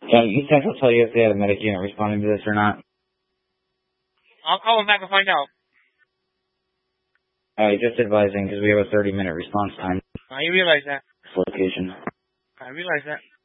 Yeah, you think he'll tell you if they had a medic unit responding to this or not? I'll call him back and find out. Just advising, because we have a 30-minute response time. I realize that. Location. I realize that.